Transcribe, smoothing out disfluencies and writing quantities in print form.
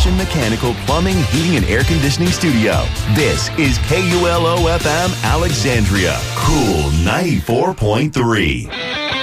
Christian Mechanical Plumbing, Heating, and Air Conditioning Studio. This is KULO-FM Alexandria. Cool 94.3.